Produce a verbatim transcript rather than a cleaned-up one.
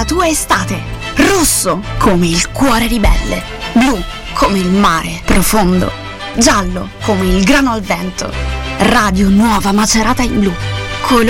la tua estate. Rosso come il cuore ribelle, blu come il mare profondo, giallo come il grano al vento. Radio Nuova Macerata in blu. Colori